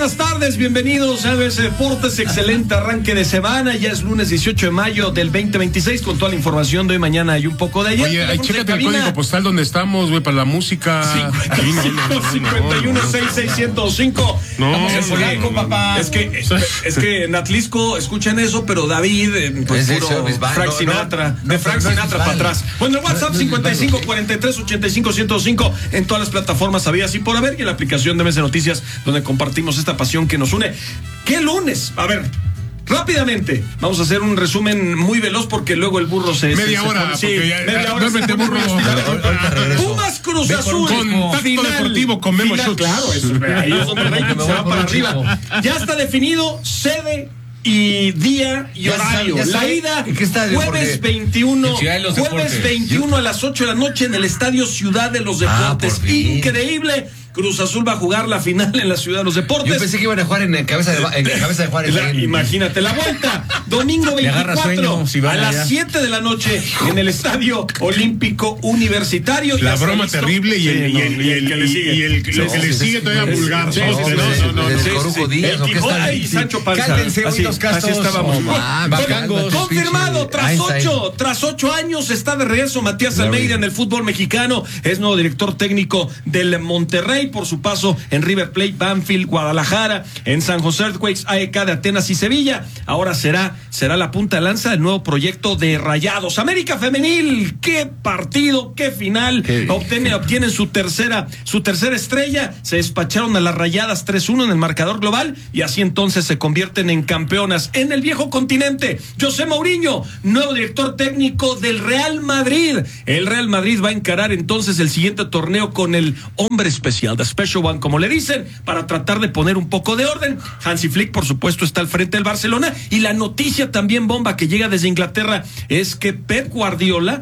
buenas tardes, bienvenidos a MBS Deportes, excelente arranque de semana, ya es lunes 18 de mayo del 2026 con toda la información de hoy, mañana y un poco de ayer. Oye, ahí chécate el código postal donde estamos, güey, para la música. 55-51-6605. No, es polaco, papá. Es que en Atlisco escuchan eso, pero David, pues es puro eso, Frank Sinatra, de Frank Sinatra para atrás. Bueno, el WhatsApp 55-43-85-105 en todas las plataformas habidas y por haber, y en la aplicación de MBS Noticias, donde compartimos esta pasión que nos une. ¿Qué lunes? A ver, rápidamente, vamos a hacer un resumen muy veloz porque luego el burro se... Media hora, media hora. Burro. Pumas Cruz Azul. Contacto deportivo con Memo Schultz. Claro, ahí es donde se va para arriba. Ya está definido sede y día y horario. La ida jueves 21 a las 8 de la noche en el Estadio Ciudad de los Deportes. Increíble. Cruz Azul va a jugar la final en la Ciudad de los Deportes. Yo pensé que iban a jugar en cabeza de Juárez. Imagínate la vuelta. Domingo 24 a las 7 de la noche en el Estadio Olímpico Universitario. La broma terrible y el que le sigue todavía vulgar. Y Sancho Panza. Así estábamos. Confirmado, tras 8 años está de regreso Matías Almeida en el fútbol mexicano. Es nuevo director técnico del Monterrey por su paso en River Plate, Banfield, Guadalajara, en San José Earthquakes, AEK de Atenas y Sevilla. Ahora será la punta de lanza del nuevo proyecto de Rayados. América Femenil, qué partido, qué final. Obtienen su tercera estrella. Se despacharon a las Rayadas 3-1 en el marcador global y así entonces se convierten en campeonas en el viejo continente. José Mourinho, nuevo director técnico del Real Madrid. El Real Madrid va a encarar entonces el siguiente torneo con el hombre especial, The Special One, como le dicen, para tratar de poner un poco de orden. Hansi Flick, por supuesto, está al frente del Barcelona, y la noticia también bomba que llega desde Inglaterra es que Pep Guardiola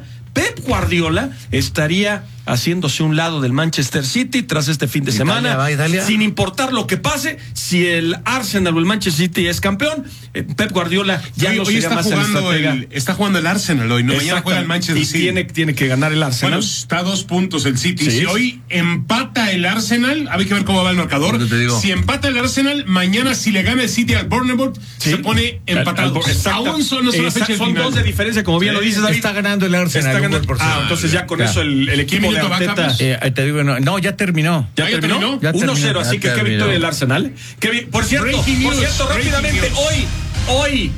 estaría haciéndose un lado del Manchester City tras este fin de semana, sin importar lo que pase. Si el Arsenal o el Manchester City es campeón, Pep Guardiola ya no sería más el estratega. Está jugando el Arsenal hoy, no, mañana juega el Manchester City. Tiene que ganar el Arsenal. Bueno, está a 2 puntos el City. Si hoy empata el Arsenal, hay que ver cómo va el marcador. Si empata el Arsenal, mañana si le gana el City al Bournemouth, se pone empatado. Aún son 2 de diferencia, como bien lo dices, David. Está ganando el Arsenal. Entonces ya con eso el equipo de Arteta... te digo, no, ya terminó. ¿Ya terminó? 1-0, así que qué victoria el Arsenal. Por cierto, rápidamente, hoy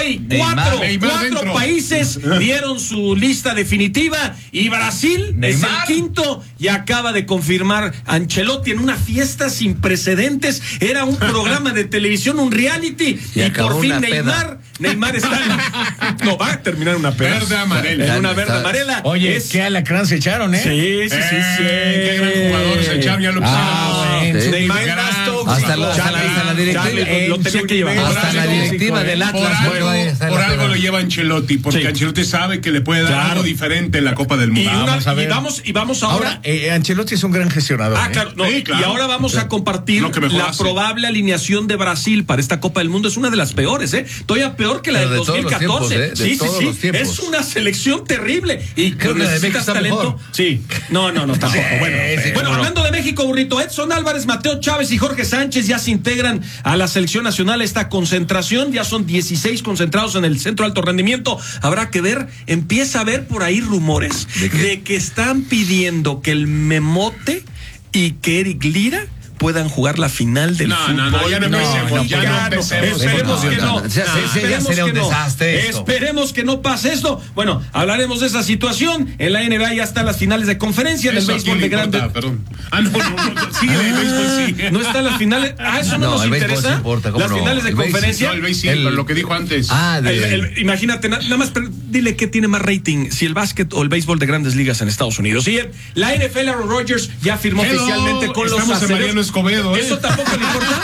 cuatro países dieron su lista definitiva y Brasil es el quinto y acaba de confirmar Ancelotti en una fiesta sin precedentes. Era un programa de televisión, un reality, y por fin Neymar está va a terminar una peda verde amarela. En una verde amarela. Oye, qué alacrán se echaron, Sí. Qué gran jugador se echaron, ya lo Neymar hasta la directiva, lo tenía que llevar. Hasta la directiva del Atlas. Por algo lo lleva Ancelotti, porque Ancelotti sabe que le puede dar algo diferente en la Copa del Mundo. Y vamos ahora. Ancelotti es un gran gestionador. Claro. Y ahora vamos a compartir la probable alineación de Brasil para esta Copa del Mundo. Es una de las peores, todavía peor que la del 2014. Sí. Es una selección terrible. Y creo que necesitas talento. Mejor. Sí. No, tampoco. Bueno, hablando de México, burrito, Edson Álvarez, Mateo Chávez y Jorge Sánchez ya se integran a la selección nacional. Esta concentración, ya son 16 concentrados en el centro de alto rendimiento. Habrá que ver, empieza a haber por ahí rumores de que están pidiendo que el Memote y que Eric Lira puedan jugar la final del fútbol. Esperemos que no. Sería un desastre. Esperemos que no pase esto. Bueno, hablaremos de esa situación. En la NBA ya están las finales de conferencia. En el béisbol de grandes. No están las finales. Eso no nos interesa. Las finales de conferencia. No, el béisbol, lo que dijo antes. Imagínate, nada más dile qué tiene más rating, si el básquet o el béisbol de grandes ligas en Estados Unidos. Y la NFL, Aaron Rodgers ya firmó oficialmente con los acereros. Escobedo, Eso tampoco le importa.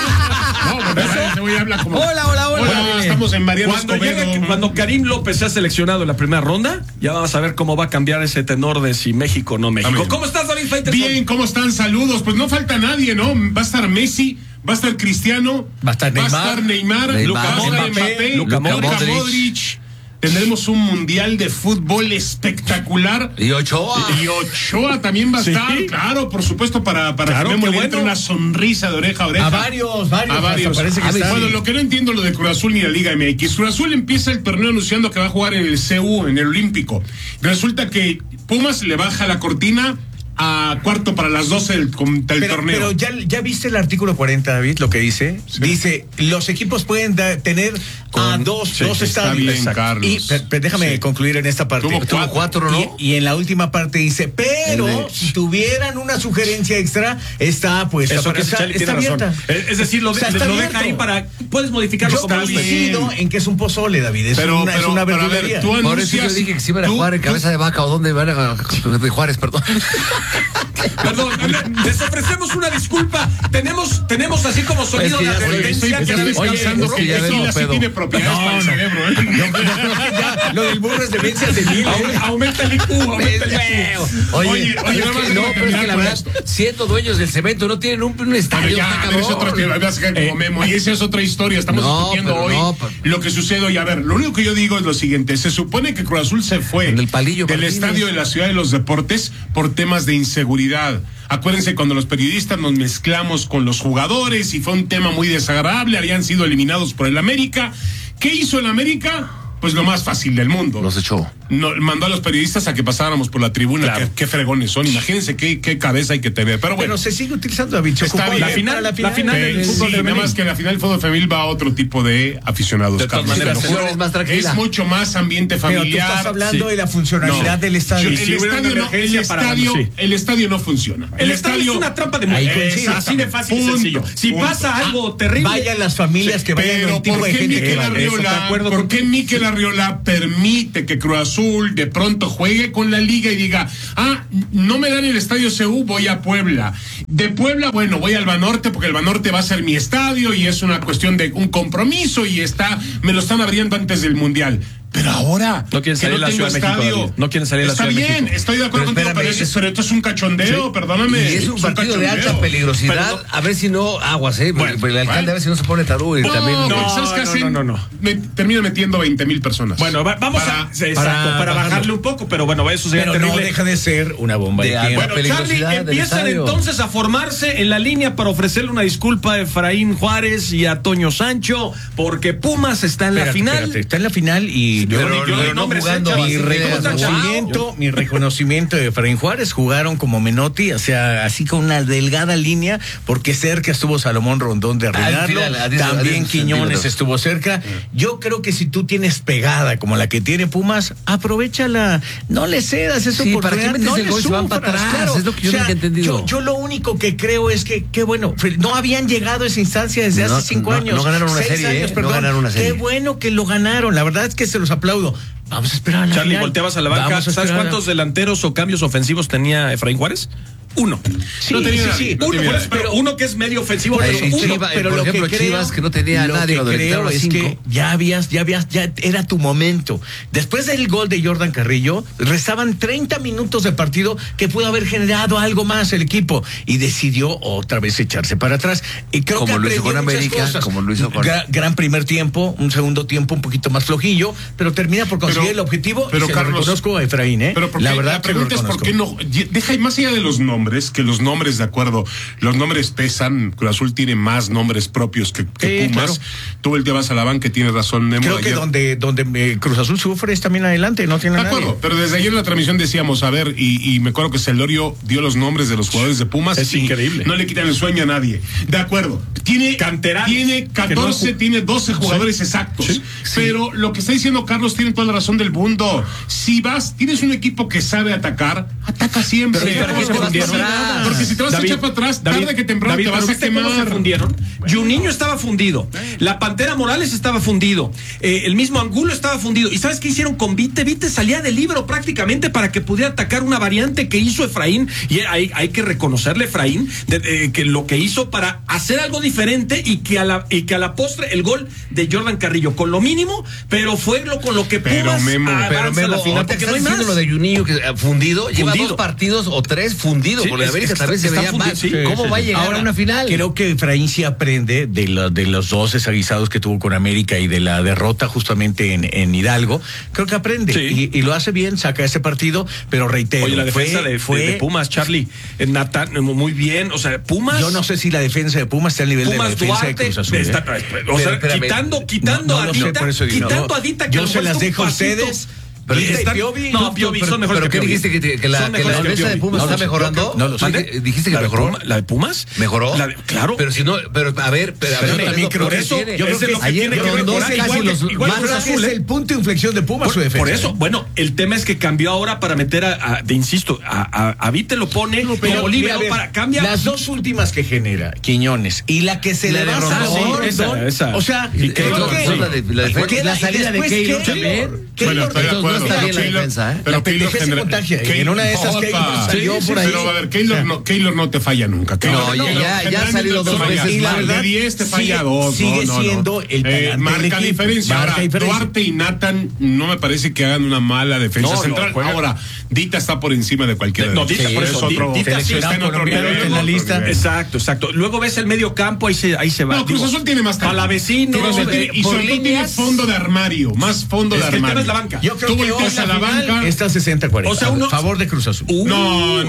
Hola. Estamos en Mariano Escobedo. Cuando Karim López sea seleccionado en la primera ronda, ya vamos a ver cómo va a cambiar ese tenor de si México o no México. Amén. ¿Cómo estás, David Faitelson? Bien, ¿cómo están? Saludos. Pues no falta nadie, ¿no? Va a estar Messi, va a estar Cristiano, va a estar Neymar, Luka Modric, tendremos un mundial de fútbol espectacular. Y Ochoa. Y Ochoa también va a estar, claro, por supuesto, para que Memo le entre una sonrisa de oreja a oreja. A varios. Parece que bueno, lo que no entiendo lo de Cruz Azul ni la Liga MX. Cruz Azul empieza el torneo anunciando que va a jugar en el CU, en el Olímpico. Resulta que Pumas le baja la cortina a cuarto para las 12 del torneo. Pero ya viste el artículo 40, David, lo que dice. Sí. Dice, los equipos pueden tener a dos estadios. Está bien, Carlos. Y déjame concluir en esta parte. Tuvo 4, ¿no? Y en la última parte dice, pero si tuvieran una sugerencia extra, está pues eso que está abierta. Es decir, lo deja ahí para, puedes modificarlo como coincido en que es un pozole, David. Es una verdulería. Por eso yo dije que si iban a jugar en Cabeza de Vaca o dónde van a Juárez, perdón. Perdón, les ofrecemos una disculpa. Tenemos así como sonido de advertencia. Oye, ya tiene propiedades para el cerebro. Lo del burro es demencia senil. Aumenta el IQ. Oye, no, pero es que la verdad, siendo dueños del cemento, no tienen un estadio. Y esa es otra historia. Estamos discutiendo hoy lo que sucede hoy. A ver, lo único que yo digo es lo siguiente. Se supone que Cruz Azul se fue del estadio de la Ciudad de los Deportes por temas de inseguridad. Acuérdense cuando los periodistas nos mezclamos con los jugadores y fue un tema muy desagradable, habían sido eliminados por el América. ¿Qué hizo el América? Pues lo más fácil del mundo. Los echó. No, mandó a los periodistas a que pasáramos por la tribuna. Claro. Qué fregones son. Imagínense qué cabeza hay que tener. Pero bueno. Pero se sigue utilizando, David. Está bien. La final del fútbol nada más que la final del fútbol femenil va a otro tipo de aficionados. De todas maneras, es más tranquila. Es mucho más ambiente familiar. Pero tú estás hablando de la funcionalidad del estadio. El estadio no funciona. El estadio es una trampa de mujeres. Así de fácil y sencillo. Si pasa algo terrible. Vayan las familias que vayan a un tipo de gente. ¿Por qué Mikel Arriola permite que Cruz Azul de pronto juegue con la liga y diga, no me dan el estadio CU, voy a Puebla? De Puebla, bueno, voy al Banorte porque el Banorte va a ser mi estadio y es una cuestión de un compromiso y me lo están abriendo antes del Mundial. Pero ahora no quieren salir a la Ciudad de México. No quieren salir a la Ciudad de México. Está bien, estoy de acuerdo contigo, pero esto es un cachondeo, perdóname. Y es un partido de alta peligrosidad. A ver si no aguas, Bueno, el alcalde a ver si no se pone tarú y también. No. Termina metiendo 20,000 personas. Bueno, vamos para bajarle un poco, pero bueno, eso sería terrible. No deja de ser una bomba de tiempo. Bueno, Charlie, empiezan entonces a formarse en la línea para ofrecerle una disculpa a Efraín Juárez y a Toño Sancho, porque Pumas está en la final. Está en la final y pero no jugando. Mi reconocimiento de Efraín Juárez, jugaron como Menotti, o sea, así con una delgada línea, porque cerca estuvo Salomón Rondón de arruinarlo, también Quiñones estuvo cerca. Yo creo que si tú tienes pegada como la que tiene Pumas, aprovéchala, no le cedas eso por ¿para qué metes el gol? Se van para atrás, claro. Es lo que yo nunca he entendido. Yo lo único que creo es que, qué bueno, no habían llegado a esa instancia desde hace 5 años. No ganaron una serie, no ganaron una serie. Qué bueno que lo ganaron, la verdad es que se los aplaudo. Vamos a esperar a la Charlie, final. volteabas a la banca. ¿Sabes cuántos delanteros o cambios ofensivos tenía Efraín Juárez? Uno. Sí, no tenía pero uno que es medio ofensivo. Pero por ejemplo, Chivas, que no tenía nadie. Lo que creo es que ya era tu momento. Después del gol de Jordan Carrillo, restaban 30 minutos de partido que pudo haber generado algo más el equipo y decidió otra vez echarse para atrás. Y creo como que lo hizo con América, como lo hizo con gran primer tiempo, un segundo tiempo un poquito más flojillo, pero termina por conseguir el objetivo. Pero Carlos, lo reconozco a Efraín, la verdad, la pregunta es por qué no deja más allá de los nombres, que los nombres, de acuerdo, los nombres pesan. Cruz Azul tiene más nombres propios que Pumas. Claro. Tú el que vas a la banca, tienes razón, Nemo. Creo que donde Cruz Azul sufre es también adelante, no tiene de acuerdo, nadie. Pero desde ayer en la transmisión decíamos, a ver, y me acuerdo que Celorio dio los nombres de los jugadores de Pumas. Es increíble. No le quitan el sueño a nadie. De acuerdo. Tiene 14, tiene 12 jugadores exactos. Sí. Pero lo que está diciendo Carlos tiene toda la razón del mundo. Si tienes un equipo que sabe atacar, ataca siempre. Porque si te vas a echar para atrás, tarde que temprano te vas a quemar. ¿Cómo se fundieron? Juninho estaba fundido. La Pantera Morales estaba fundido. El mismo Angulo estaba fundido. ¿Y sabes qué hicieron con Vite? Vite salía del libro prácticamente para que pudiera atacar una variante que hizo Efraín. Y hay que reconocerle a Efraín que lo que hizo para hacer algo diferente y que a la postre el gol de Jordan Carrillo con lo mínimo, pero fue con lo que Pumas avanza a la final. Porque no hay más. Lo de Juninho que fundido, lleva 2 partidos o 3 fundido. fundido, porque América también se veía mal. ¿Cómo va a llegar a una final? Creo que Efraín sí aprende de los 2 desaguisados que tuvo con América y de la derrota justamente en Hidalgo. Creo que aprende y lo hace bien, saca ese partido, pero reitero. Oye, la defensa de Pumas, Charlie, Natán, muy bien, o sea, Pumas. Yo no sé si la defensa de Pumas está al nivel Pumas, de la defensa Duarte, de Cruz Azul. o sea, quitando a Dita, que yo se las dejo a ustedes. Pero Piovi son mejores. ¿Pero qué dijiste? ¿Que la defensa de Pumas está mejorando? ¿Dijiste que mejoró? ¿La de Pumas? ¿Mejoró? Claro. Pero si no, a ver, también creo que eso. Yo creo que ayer rondó casi los más. Es el punto de inflexión de Pumas su defensa. Por eso, bueno, el tema es que cambió ahora para meter a Vite lo pone como libre para cambiar. Las 2 últimas que genera Quiñones y la que se le va a esa. O sea, la salida de Keylor también. Bueno, no está bien la defensa, Pero Keylor se contagia. En una de esas Keylor salió por ahí. Pero a ver, Keylor no te falla nunca. Ya ha salido 2 veces. Y la verdad, de 10 te falla 2. Sigue siendo el marca diferencia. Ahora, Duarte y Natán no me parece que hagan una mala defensa central. Ahora, Dita está por encima de cualquiera. No, Dita por eso. Dita está en otro nivel en la lista. Exacto. Luego ves el medio campo, ahí se va. No, Cruz Azul tiene más talento. Palavecino. Y sobre todo tiene fondo de armario. Más fondo de armario. El tema es la banca. Yo creo que hoy la banca está 60-40. O sea, a favor de Cruz Azul. No.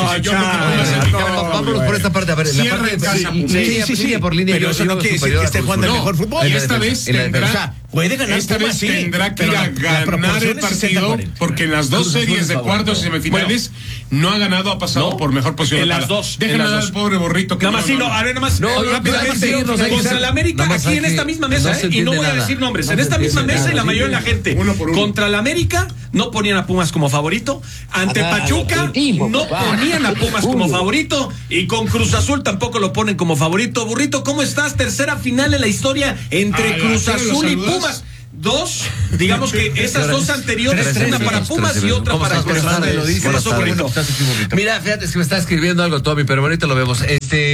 Vámonos por esta parte. A ver, la parte de línea por línea. Pero eso no quiere decir que esté jugando el mejor fútbol. Y esta vez puede ganar. Esta vez tendrá que ir a ganar el partido, porque en las 2 series de cuartos y semifinales no ha ganado, ha pasado por mejor posición. En las 2. Déjenme al pobre Borrito. Nada más, rápidamente. Contra el América, aquí en esta misma mesa, y no voy a decir nombres, en esta misma mesa y la mayoría de la gente. Contra el América no ponían a Pumas como favorito. Ante Pachuca no ponían a Pumas como favorito. Y con Cruz Azul tampoco lo ponen como favorito. Burrito, ¿cómo estás? Tercera final en la historia entre Cruz Azul y Pumas. 2, digamos que esas 2 anteriores, una para Pumas y otra para Cruz Azul. Mira, fíjate, es que me está escribiendo algo, Tommy, pero ahorita lo vemos.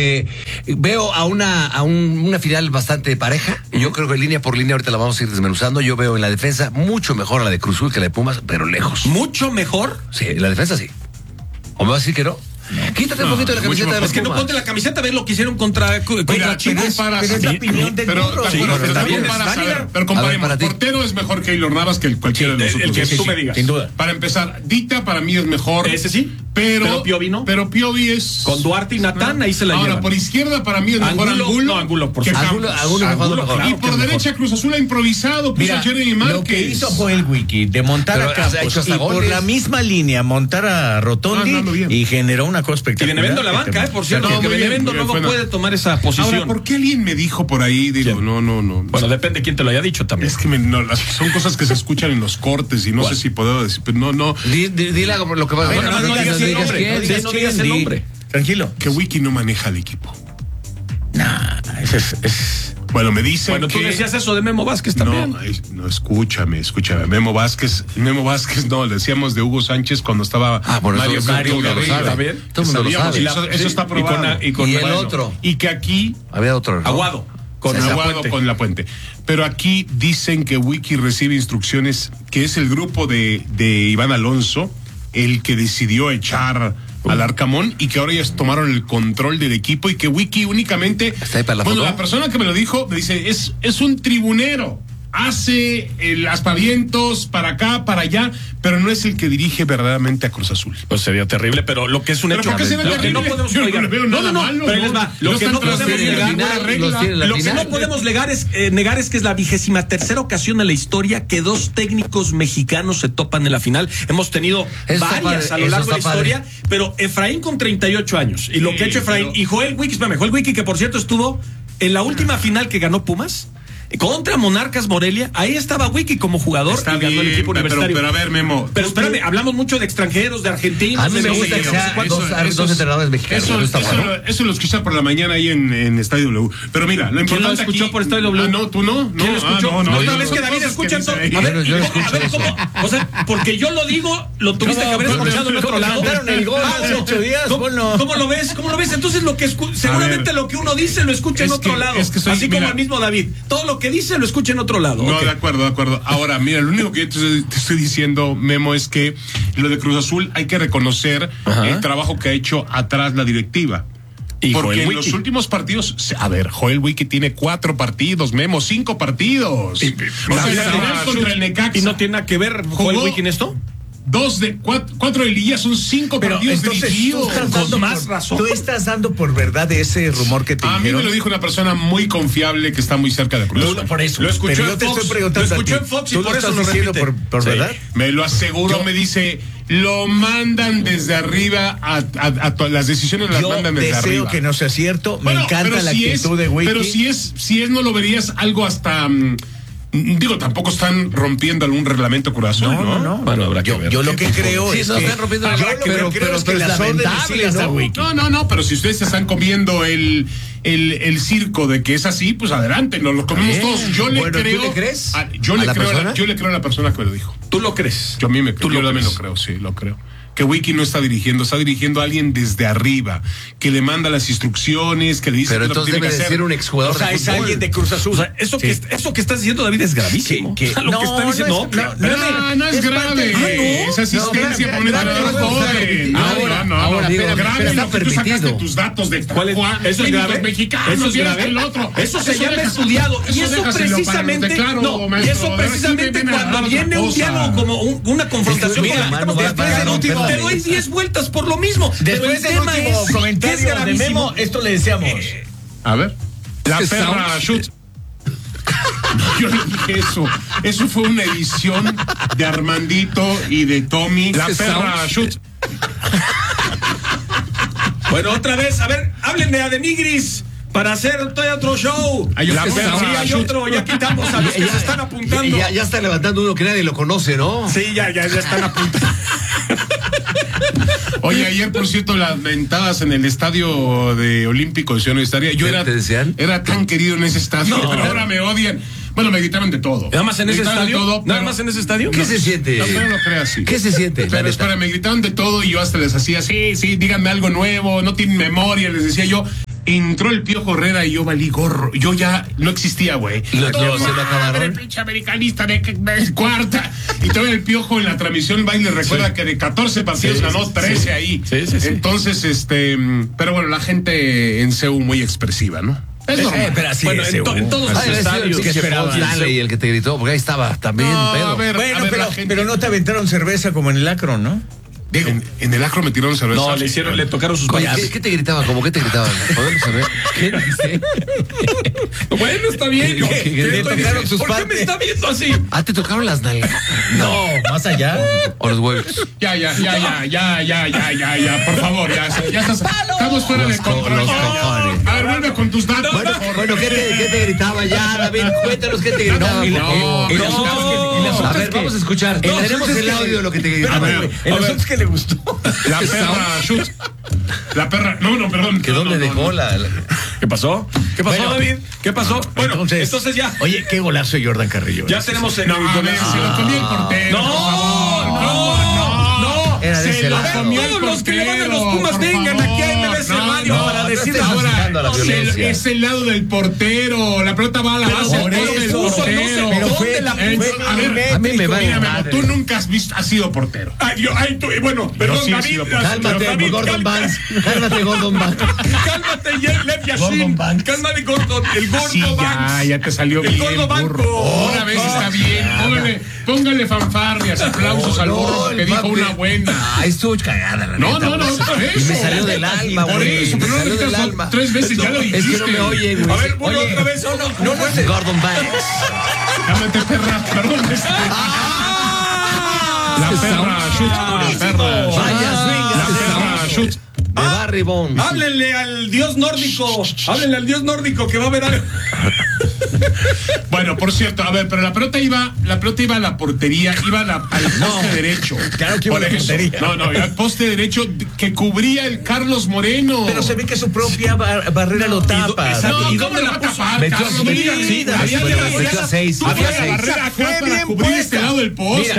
Veo a una final bastante pareja. Yo creo que línea por línea ahorita la vamos a ir desmenuzando. Yo veo en la defensa mucho mejor a la de Cruz Azul que la de Pumas, pero lejos. ¿Mucho mejor? Sí, en la defensa sí. ¿O me vas a decir que no? Quítate un poquito de la camiseta de los Pumas. Es que no ponte la camiseta, ves lo que hicieron contra Chivas. Pero es la opinión del burro. Pero comparemos, portero es mejor que Keylor Navas que cualquiera de nosotros. El que tú me digas. Sin duda. Para empezar, Dita para mí es mejor. Ese sí. Pero Piovi no. Pero Piovi es... Con Duarte y Natán, ahí se la llevan. Ahora, por izquierda para mí es mejor Angulo. No, Angulo, por supuesto. Angulo. Y por derecha Cruz Azul ha improvisado. Puso a Jeremy Márquez. Lo que hizo Joel Wiki de montar a Campos y por la misma línea montar a Rotondi y generó una cosa espectacular. Y Benevendo la banca, por cierto, que Benevendo no puede tomar esa posición. Ahora, ¿por qué alguien me dijo por ahí? Digo, no. Bueno, depende de quién te lo haya dicho también. Es que son cosas que se escuchan en los cortes y no sé si puedo decir, pero no. Dile lo que va a decir. No digas el nombre. Tranquilo. Que Wiki no maneja el equipo. Nah, es... Bueno, me dicen Bueno, tú decías eso de Memo Vázquez también. No, escúchame. Memo Vázquez, no, le decíamos de Hugo Sánchez cuando estaba Mario Carrillo. ¿Está bien? Todo el mundo lo sabe. Eso está probado. Y el otro. Y que aquí... Había otro, ¿no? Aguado. Con la Puente. Pero aquí dicen que Wiki recibe instrucciones, que es el grupo de Iván Alonso, el que decidió echar al Arcamón y que ahora ya tomaron el control del equipo y que Wiki únicamente... la persona que me lo dijo me dice, es un tribunero. Hace aspavientos para acá, para allá, pero no es el que dirige verdaderamente a Cruz Azul. Pues sería terrible, pero lo que es un hecho. Lo que no podemos negar. Lo que no podemos negar es que es la 23ª ocasión en la historia que 2 técnicos mexicanos se topan en la final. Hemos tenido varias a lo largo de la historia, pero Efraín con 38 años. Y lo que ha hecho Efraín y Joel Wiki, que por cierto estuvo en la última final que ganó Pumas. Contra Monarcas Morelia, ahí estaba Wiki como jugador y ganó el equipo universitario. Pero a ver, Memo. Pero espérame, hablamos mucho de extranjeros, de argentinos. A mí me gusta que sea 2 entrenadores mexicanos. Eso lo escuché por la mañana ahí en Estadio W. Pero mira, lo importante. ¿Quién lo escuchó por Estadio W? No, tú no. ¿Quién lo escuchó? No. Otra vez que David escucha todo. A ver, ¿cómo? O sea, porque yo lo digo, lo tuviste que haber escuchado del otro lado. ¿Cómo lo ves? ¿Cómo lo ves? Entonces, seguramente lo que uno dice lo escucha en otro lado. Así como el mismo David. Todo lo lo que dice lo escucha en otro lado. No, okay. De acuerdo. Ahora, mira, lo único que yo te estoy diciendo, Memo, es que lo de Cruz Azul hay que reconocer el trabajo que ha hecho atrás la directiva. Y porque en los últimos partidos, a ver, Joel Wiki tiene 4 partidos, Memo, 5 partidos. Contra el Necaxa. ¿Y no tiene nada que ver Joel Wiki en esto? 4 de liguilla son 5 partidos dirigidos. Con más razón. ¿Tú estás dando por verdad ese rumor que te dijeron? A mí me lo dijo una persona muy confiable que está muy cerca de Cruz Azul. Por eso. Lo escuchó en Fox. Lo escuchó en Fox y por eso lo repite. ¿Por verdad? Me lo aseguro, me dice, lo mandan desde arriba a las decisiones las mandan desde arriba. Yo deseo que no sea cierto. Me encanta la actitud de Wiki. Pero si es, no lo verías algo hasta... Digo, tampoco están rompiendo algún reglamento Cruz Azul, ¿no? Bueno, habrá que ver. Yo lo que creo es que... Yo creo es que las órdenes No, pero si ustedes se están comiendo el circo de que es así, pues adelante, nos lo comemos todos. Yo le creo... ¿Tú le crees? Yo le creo a la persona que me lo dijo. ¿Tú lo crees? Yo también lo creo, sí, lo creo. Que Wiki no está dirigiendo a alguien desde arriba, que le manda las instrucciones, que le dice pero que entonces lo tiene debe que hacer. Ser un exjugador. O sea, es alguien de Cruz Azul. O sea, eso que estás diciendo, David, es gravísimo. No es grave. Es asistencia por Ahora, grave está permitido. Tus datos de eso es grave. Mexicanos, eso es grave. Eso se llama estudiado. Y eso precisamente cuando viene un diálogo como una confrontación te doy 10 vueltas por lo mismo. Después del último comentario de Memo, esto le decíamos. A ver. La perra shoot. Yo no dije eso. Eso fue una edición de Armandito y de Tommy. La perra shoot. Bueno, otra vez, a ver, háblenme a Denigris para hacer otro show. Hay otro, ya quitamos a los que se están apuntando. Ya está levantando uno que nadie lo conoce, ¿no? Sí, ya están apuntando. Oye, ayer, por cierto, las mentadas en el estadio de Olímpico de Ciudad Universitaria. Yo era tan querido en ese estadio, pero ahora me odian. Bueno, me gritaban de todo. ¿Nada más en ese estadio? ¿Nada más en ese estadio? ¿Qué se siente? No lo creas así. ¿Qué se siente? Pero espera, me gritaban de todo y yo hasta les hacía, sí, díganme algo nuevo, no tienen memoria, les decía yo. Entró el Piojo Herrera y yo valí gorro. Yo ya no existía, güey. ¿Se lo acabaron? Pinche americanista de cuarta. Y todo el Piojo en la transmisión va y le recuerda que de 14 partidos ganó 13 ahí. Sí. Entonces, pero bueno, la gente en CEU muy expresiva, ¿no? Es normal. Pero así bueno, en todos los estadios que esperaban. Stanley, el que te gritó, porque ahí estaba también. No, pero no te aventaron cerveza como en el Akron, ¿no? Digo, en el Akron me tiraron cerveza. No, le tocaron sus pañas. ¿Qué te gritaban? ¿Cómo qué te gritaban? ¿Podemos saber? ¿Qué dice? Bueno, está bien. Le tocaron sus ¿Por qué me está viendo así? ¿Te tocaron las nalgas? No, más allá. ¿O los huevos? Ya, por favor, ya estamos fuera de control. A ver, vuelve con tus datos. Bueno, ¿qué te gritaba ya, David? Cuéntanos qué te gritaba. A ver, vamos a escuchar. Tenemos el audio de lo que te gritaba. En los otros que le gustó. La perra shoot. La perra. No, perdón. ¿Que dónde dejó la? ¿Qué pasó? Bueno, David? ¿Qué pasó? Bueno, entonces ya. Oye, qué golazo de Jordan Carrillo. Ya tenemos el. No, a ver, se lo comió el portero. No. Era de ese lado. Todos los que le van a los Pumas vengan aquí a MBS Radio para decir ahora. Es el lado del portero. La pelota va a la base del portero. A mí me va a tú nunca has sido portero. Bueno, perdón, David. Cálmate, Gordon Banks. Cálmate, Gordon Banks. Cálmate, Lev Yashin. Cálmate, Gordon. El Gordo Banks. Ya te salió bien. El Gordo Banco. Una vez está bien. Póngale fanfarrias, aplausos al gordo que dijo una buena. Estuvo cagada, la No, y me salió del alma, güey. Por eso, pero no lo digas 3 veces, ya lo dijiste. Es que no me oye, güey. A ver, vuelve otra vez. No es Gordon Banks. Cámate, perra, perdón. La perra, shoot. La perra. Vaya, la perra, shoot. De Barry Bonds. Háblenle al dios nórdico que va a ver algo. Bueno, por cierto, a ver, pero la pelota iba a la portería, iba al poste derecho. Claro que iba a la portería. No, al poste derecho que cubría el Carlos Moreno. Pero se ve que su propia barrera lo tapa. ¿Y dónde la va a tapar? Metió a 6. Había la barrera acá para cubrir este lado del poste.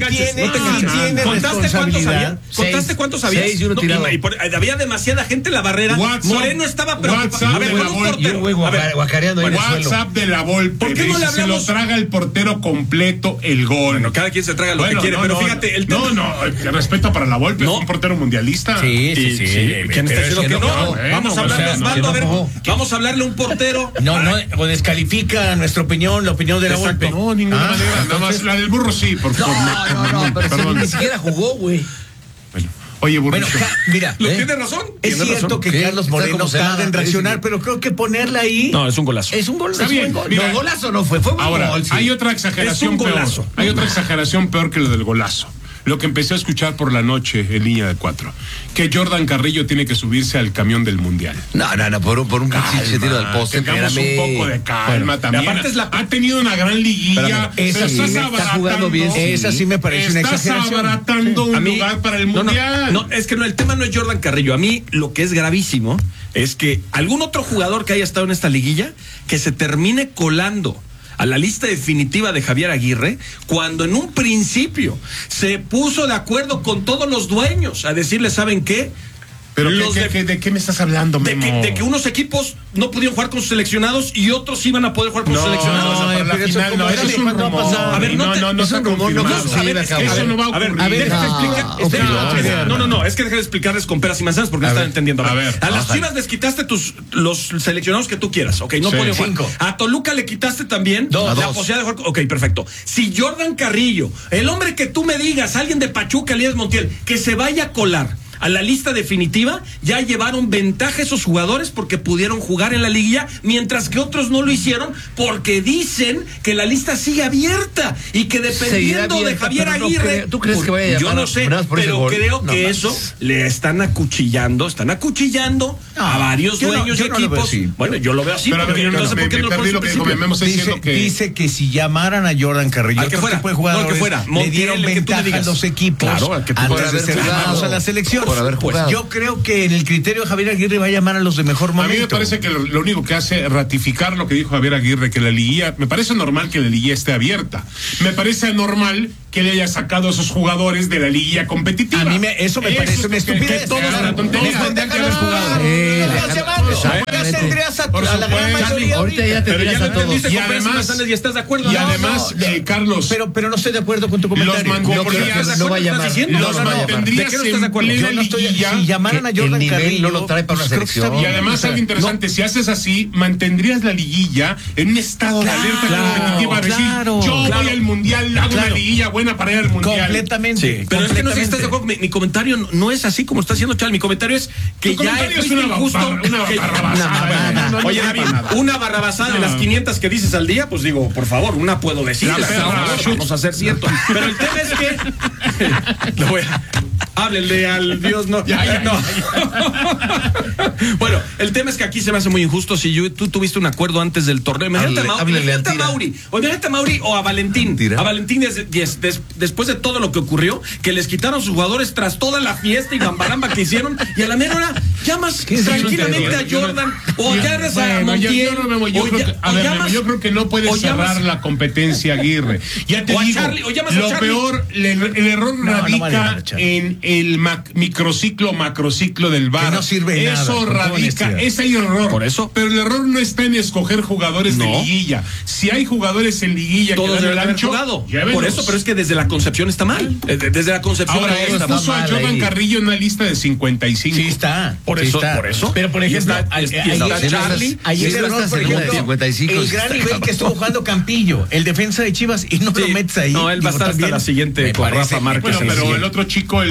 ¿Contaste cuántos había? 6 y uno tirado. Había demasiada gente en la barrera. Moreno estaba preocupado. WhatsApp de la Volpe. Guacareando ahí en el suelo. WhatsApp de la Volpe. golpe. ¿Por qué no le hablamos? Se lo traga el portero completo el gol. Bueno, cada quien se traga lo que quiere, pero fíjate, el tema... respeto para la Volpe, es un portero mundialista. Sí. ¿Quién está diciendo que no? Vamos a hablarle a Osvaldo, a ver, vamos a hablarle a un portero. O descalifica nuestra opinión, la opinión de la Volpe. No, ninguna manera, nada más la del burro sí, porque pero ni siquiera jugó, güey. Bueno. Oye, Burro. Bueno, mira, tiene razón. Es cierto que Carlos Moreno tarda en reaccionar, pero creo que ponerla ahí. No, es un golazo. Es un gol. Está bien. No, golazo no fue un ahora, gol. Sí. Hay otra exageración peor. Hay otra exageración peor que lo del golazo. Lo que empecé a escuchar por la noche en línea de 4, que Jordan Carrillo tiene que subirse al camión del Mundial. No, por un pinche tiro del poste. Tengamos un poco de calma también. Aparte ha tenido una gran liguilla. Esa sí está jugando bien. Esa sí me parece una exageración. Estás abaratando un lugar para el Mundial. No, es que el tema no es Jordan Carrillo. A mí lo que es gravísimo es que algún otro jugador que haya estado en esta liguilla que se termine colando a la lista definitiva de Javier Aguirre, cuando en un principio se puso de acuerdo con todos los dueños a decirle, ¿saben qué? Pero ¿de qué me estás hablando, Memo? De que unos equipos no pudieron jugar con sus seleccionados y otros iban a poder jugar con sus seleccionados. Para la final, eso es un rumor. A ver, no está confirmado. Eso no va a ocurrir. A ver, es que deja de explicarles con peras y manzanas porque no están entendiendo. A las Chivas les quitaste los seleccionados que tú quieras, ok, no pueden jugar. A Toluca le quitaste también la posibilidad de jugar, ok, perfecto. Si Jordan Carrillo, el hombre que tú me digas, alguien de Pachuca, Elías Montiel, que se vaya a colar a la lista definitiva, ya llevaron ventaja esos jugadores porque pudieron jugar en la liguilla, mientras que otros no lo hicieron porque dicen que la lista sigue abierta y que dependiendo de Javier Aguirre, ¿tú crees que vaya a llamar? Yo no sé, pero creo que eso le están acuchillando a varios dueños de equipos. Bueno, yo lo veo así, pero porque no sé por qué no lo dice que si llamaran a Jordan Carrillo, al que fuera, le dieron ventaja a los equipos antes de ser llamados a la selección. Yo creo que en el criterio de Javier Aguirre va a llamar a los de mejor momento. A mí me parece que lo único que hace es ratificar lo que dijo Javier Aguirre, que la liguilla, me parece normal que la liguilla esté abierta. Me parece normal que le haya sacado a esos jugadores de la liguilla competitiva. A mí eso me parece una estupidez. Todos tendrían que haber jugado. Ahorita ya tendrías a todos. Y además, ¿y estás de acuerdo? Y además, Carlos. Pero no estoy de acuerdo con tu comentario. No va a llamar. Los mantendrías en plena liguilla. Si llamaran a Jordan Carrillo, no lo trae para una selección. Y además algo interesante, si haces así, mantendrías la liguilla en un estado de alerta competitiva. Yo voy al Mundial, hago una liguilla buena para ir al Mundial. Completamente. Pero es que no sé si estás de acuerdo. Mi comentario no es así como está haciendo Chal. Mi comentario es que ya es injusto. Oye, David, una barrabasada de las 500 que dices al día, pues digo, por favor, una puedo decir. Vamos a ser cierto. Pero el tema es que háblenle al Dios, no. Bueno, el tema es que aquí se me hace muy injusto. Si tú tuviste un acuerdo antes del torneo, imagínate a Mauri o a Valentín. A Valentín después de todo lo que ocurrió, que les quitaron sus jugadores tras toda la fiesta y bambaramba que hicieron, y a la mera hora llamas tranquilamente a Jordan o llamas a Montiel. Yo creo que no puedes cerrar la competencia, Aguirre. Ya te digo, lo peor, el error radica en el microciclo, macrociclo del VAR. No sirve nada. Eso radica, ese hay error. Por eso. Pero el error no está en escoger jugadores de liguilla. Si hay jugadores en liguilla todos que dan el ancho, por eso, pero es que desde la concepción está mal. Desde la concepción ahora puso a Jordan Carrillo en una lista de 55. Sí está. Por eso. Pero por ejemplo, Charlie, ahí es error, por ejemplo, 55, el gran nivel que estuvo jugando Campillo, el defensa de Chivas, y no lo metes ahí. No, él va a estar hasta la siguiente con Rafa Márquez. Bueno, pero el otro chico,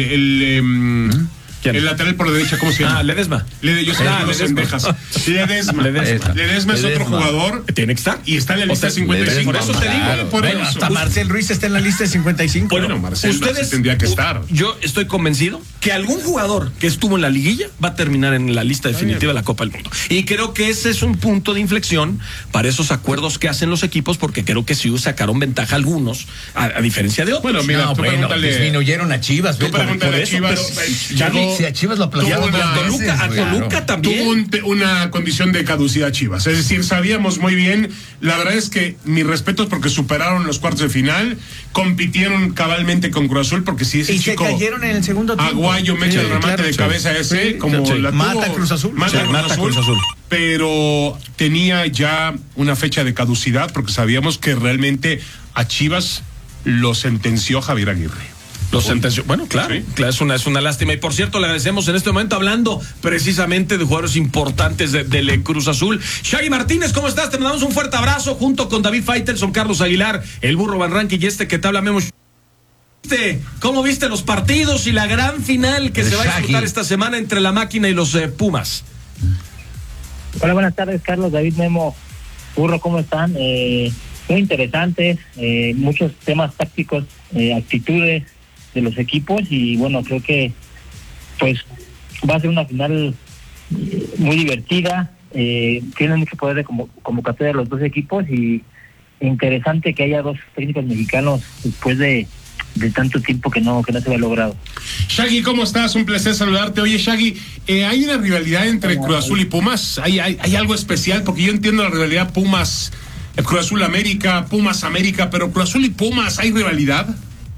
el lateral por la derecha, ¿cómo se llama? Ledesma. Yo sé que los endejas. Ledesma es otro jugador. Tiene que estar. Y está en la lista de 55. Por eso te digo. Bueno, hasta Marcel Ruiz está en la lista de 55. Bueno, Marcel tendría que estar. Yo estoy convencido que algún jugador que estuvo en la liguilla va a terminar en la lista definitiva de la Copa del Mundo. Y creo que ese es un punto de inflexión para esos acuerdos que hacen los equipos, porque creo que sí sacaron ventaja algunos, a diferencia de otros. Bueno, mira, disminuyeron a Chivas. Tú pregúntale a Chivas. Si a Chivas lo aplazaron a Toluca también. Tuvo una condición de caducidad Chivas. Es decir, sabíamos muy bien. La verdad es que mis respetos porque superaron los cuartos de final, compitieron cabalmente con Cruz Azul, porque si ese y chico se cayeron en el segundo tiempo. Aguayo me echa el remate de cabeza ese, como la mata Cruz Azul. Mata Cruz Azul. Pero tenía ya una fecha de caducidad porque sabíamos que realmente a Chivas lo sentenció Javier Aguirre. Lo sentenció. Bueno, claro, sí. Claro, es una lástima. Y por cierto, le agradecemos en este momento, hablando precisamente de jugadores importantes del Cruz Azul. Shaggy Martínez, ¿cómo estás? Te mandamos un fuerte abrazo junto con David Faitelson, Carlos Aguilar, el Burro Van Ranking y que te habla Memo. ¿Cómo viste los partidos y la gran final que se va a disputar esta semana entre la Máquina y los Pumas? Hola, buenas tardes, Carlos, David, Memo, Burro, ¿cómo están? Muy interesantes, muchos temas tácticos, actitudes de los equipos, y bueno, creo que pues va a ser una final muy divertida. Tienen mucho poder de convocatoria de los dos equipos, y interesante que haya dos técnicos mexicanos después de tanto tiempo que no se había logrado. Shaggy, ¿cómo estás? Un placer saludarte. Oye, Shaggy, ¿hay una rivalidad entre Cruz Azul y Pumas? ¿Hay algo especial? Porque yo entiendo la rivalidad Pumas, Cruz Azul América, Pumas América, pero Cruz Azul y Pumas, ¿hay rivalidad?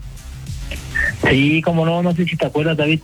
Sí, como no sé si te acuerdas, David,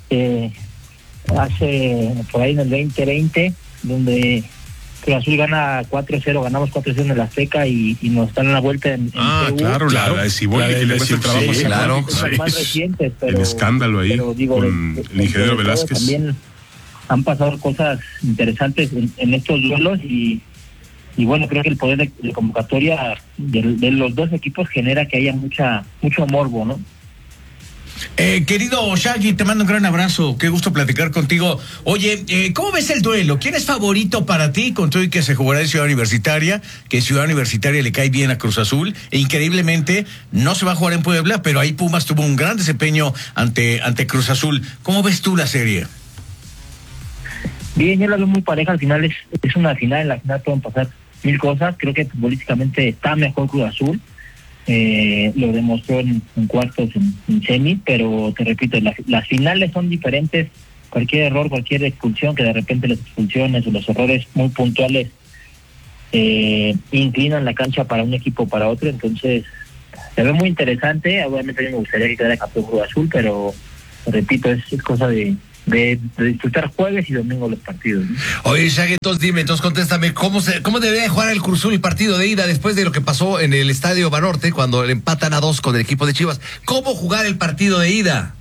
hace por ahí en el 2020, donde Cruz Azul gana 4-0, ganamos 4-0 en el Azteca y nos dan una vuelta en Perú. Claro, la de Ciboli, que le cuesta el trabajo. Sí, claro. Son más recientes, pero el escándalo ahí digo, con el ingeniero Velázquez. También han pasado cosas interesantes en estos duelos, y bueno, creo que el poder de convocatoria de los dos equipos genera que haya mucho morbo, ¿no? Querido Shaggy, te mando un gran abrazo, qué gusto platicar contigo. Oye, ¿cómo ves el duelo? ¿Quién es favorito para ti, con todo y que se jugará en Ciudad Universitaria, que Ciudad Universitaria le cae bien a Cruz Azul, e increíblemente no se va a jugar en Puebla, pero ahí Pumas tuvo un gran desempeño ante Cruz Azul? ¿Cómo ves tú la serie? Bien, yo la veo muy pareja. Al final es una final, en la final pueden pasar mil cosas. Creo que futbolísticamente está mejor Cruz Azul. Lo demostró en cuartos, en semi, pero te repito, las finales son diferentes. Cualquier error, cualquier expulsión, que de repente las expulsiones o los errores muy puntuales inclinan la cancha para un equipo o para otro. Entonces se ve muy interesante. Obviamente a mí me gustaría que quedara campeón Cruz Azul, pero te repito, es cosa de disfrutar jueves y domingo los partidos, ¿no? Oye, Shaggy, entonces contéstame, ¿cómo debería jugar el Cruz Azul el partido de ida después de lo que pasó en el Estadio Banorte cuando le empatan a 2 con el equipo de Chivas? ¿Cómo jugar el partido de ida?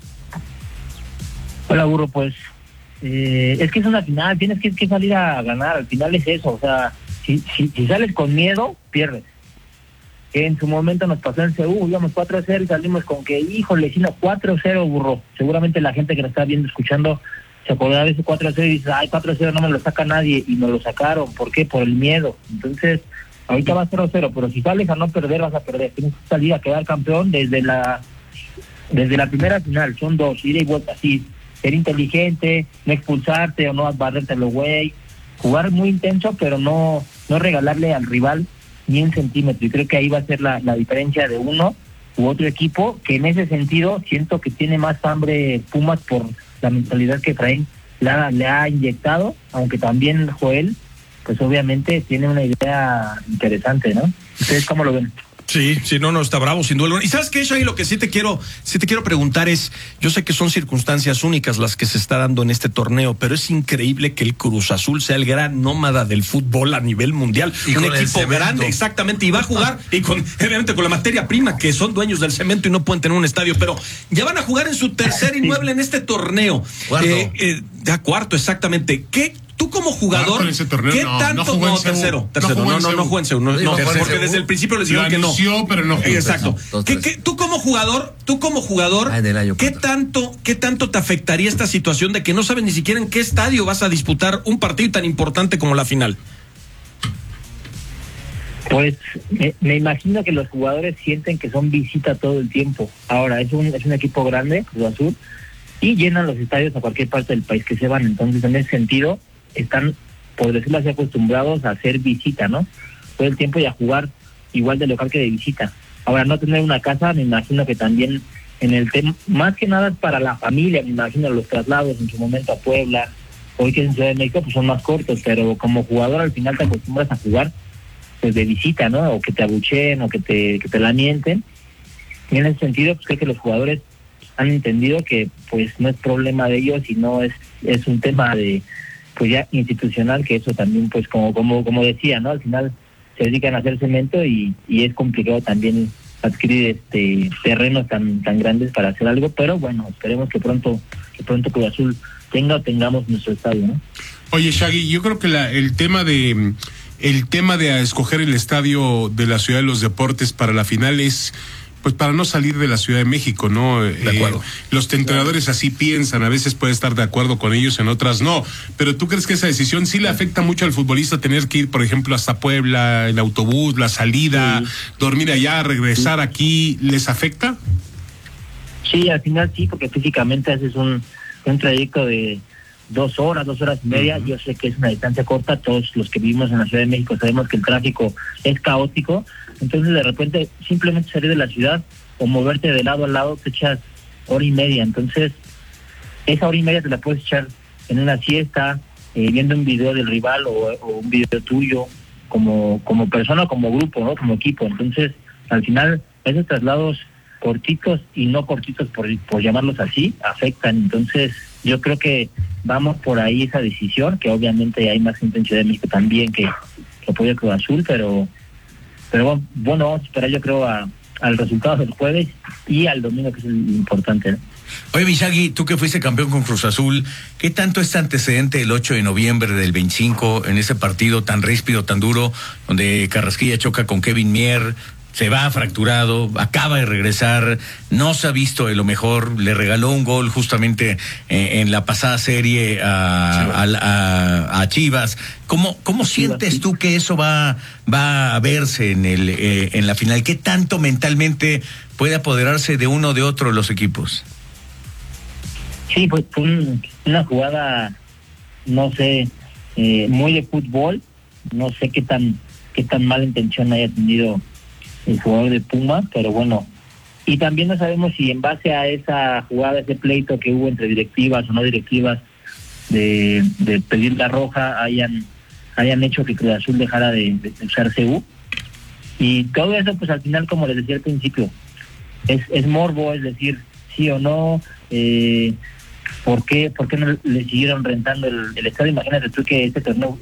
Hola, Burro, pues es que es una final, tienes que salir a ganar. Al final es eso, o sea, si sales con miedo, pierdes. Que en su momento nos pasó en CU, íbamos 4-0 y salimos con que, híjole, si no, 4-0, Burro. Seguramente la gente que nos está viendo, escuchando, se acordará de ese 4-0 y dice, 4-0 no me lo saca nadie, y nos lo sacaron. ¿Por qué? Por el miedo. Entonces, ahorita va 0-0, pero si sales a no perder, vas a perder. Tienes que salir a quedar campeón desde la primera final. Son 2, ida y vuelta, así. Ser inteligente, no expulsarte o no barrértelo, güey. Jugar muy intenso, pero no regalarle al rival ni un centímetro, y creo que ahí va a ser la diferencia de uno u otro equipo, que en ese sentido siento que tiene más hambre Pumas por la mentalidad que Efraín le ha inyectado, aunque también Joel, pues obviamente tiene una idea interesante, ¿no? ¿Ustedes cómo lo ven? Sí, no, está bravo, sin duda. Y ¿sabes qué, Shaggy? Lo que sí te quiero preguntar es, yo sé que son circunstancias únicas las que se está dando en este torneo, pero es increíble que el Cruz Azul sea el gran nómada del fútbol a nivel mundial. Y un equipo grande, exactamente, y va a jugar, y obviamente con la materia prima, que son dueños del cemento y no pueden tener un estadio, pero ya van a jugar en su tercer inmueble en este torneo. Cuarto, exactamente. Tú como jugador, ¿qué tanto? No, tercero. No jugó en CEU. No, porque desde el principio les dijeron que no. Pero no jugó. Exacto. Tú como jugador, ¿qué tanto te afectaría esta situación de que no sabes ni siquiera en qué estadio vas a disputar un partido tan importante como la final? Pues me imagino que los jugadores sienten que son visita todo el tiempo. Ahora, es un equipo grande, Cruz Azul, y llenan los estadios a cualquier parte del país que se van. Entonces, en ese sentido, están, por decirlo así, acostumbrados a hacer visita, ¿no? Todo el tiempo, y a jugar igual de local que de visita. Ahora, no tener una casa, me imagino que también en el tema, más que nada para la familia, me imagino los traslados en su momento a Puebla, hoy que es en Ciudad de México, pues son más cortos, pero como jugador al final te acostumbras a jugar pues de visita, ¿no? O que te abucheen, o que te la mienten. Y en ese sentido, pues creo que los jugadores han entendido que pues no es problema de ellos, sino es un tema de pues ya institucional, que eso también pues como decía, ¿no? Al final se dedican a hacer cemento y es complicado también adquirir terrenos tan grandes para hacer algo, pero bueno, esperemos que pronto Cruz Azul tengamos nuestro estadio, ¿no? Oye, Shaggy, yo creo que el tema de escoger el estadio de la Ciudad de los Deportes para la final es pues para no salir de la Ciudad de México, ¿no? De acuerdo. Los entrenadores así piensan, a veces puede estar de acuerdo con ellos, en otras no. Pero ¿tú crees que esa decisión sí le afecta mucho al futbolista tener que ir, por ejemplo, hasta Puebla, el autobús, la salida, dormir allá, regresar aquí? ¿Les afecta? Sí, al final sí, porque físicamente haces un trayecto de 2 horas y media. Yo sé que es una distancia corta, todos los que vivimos en la Ciudad de México sabemos que el tráfico es caótico, entonces de repente simplemente salir de la ciudad o moverte de lado a lado te echas 1 hora y media, entonces esa 1 hora y media te la puedes echar en una siesta, viendo un video del rival o un video tuyo como persona, como grupo, ¿no? Como equipo. Entonces al final esos traslados cortitos y no cortitos por llamarlos así afectan. Entonces yo creo que vamos por ahí esa decisión, que obviamente hay más gente en Ciudad de México también que apoya Cruz Azul, pero bueno, vamos a esperar, yo creo, al resultado del jueves y al domingo, que es lo importante, ¿no? Oye, Shaggy, tú que fuiste campeón con Cruz Azul, ¿qué tanto este antecedente el 8 de noviembre del 25 en ese partido tan ríspido, tan duro, donde Carrasquilla choca con Kevin Mier, se va fracturado, acaba de regresar, no se ha visto de lo mejor, le regaló un gol justamente en la pasada serie a Chivas? ¿Cómo sientes tú que eso va a verse en la final? ¿Qué tanto mentalmente puede apoderarse de uno o de otro de los equipos? Sí, pues fue una jugada, no sé, muy de fútbol, no sé qué tan mala intención haya tenido el jugador de Puma, pero bueno, y también no sabemos si en base a esa jugada, ese pleito que hubo entre directivas o no directivas de pedir la roja, hayan hecho que Cruz Azul dejara de usar CU, y todo eso pues al final, como les decía al principio, es morbo, es decir, sí o no, ¿por qué no le siguieron rentando el estadio? Imagínate tú que este torneo